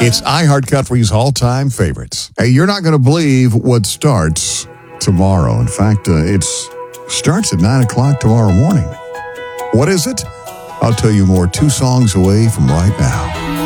It's iHeart Country's all-time favorites. Hey, you're not going to believe what starts tomorrow. In fact, it starts at 9 o'clock tomorrow morning. What is it? I'll tell you more 2 songs away from right now.